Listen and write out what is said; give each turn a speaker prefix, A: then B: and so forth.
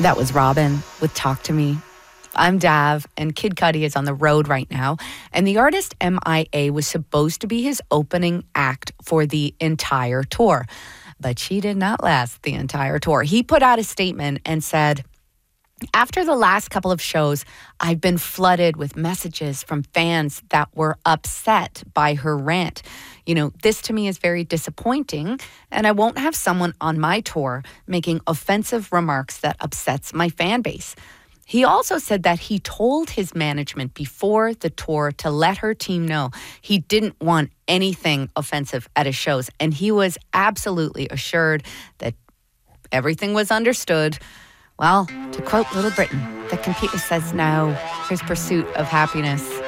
A: That was Robin with Talk to Me. I'm Dav, and Kid Cudi is on the road right now. And the artist MIA was supposed to be his opening act for the entire tour. But she did not last the entire tour. He put out a statement and said, "After the last couple of shows, I've been flooded with messages from fans that were upset by her rant. This to me is very disappointing, and I won't have someone on my tour making offensive remarks that upsets my fan base." He also said that he told his management before the tour to let her team know he didn't want anything offensive at his shows, and he was absolutely assured that everything was understood. Well, to quote Little Britain, the computer says no. Here's Pursuit of Happiness.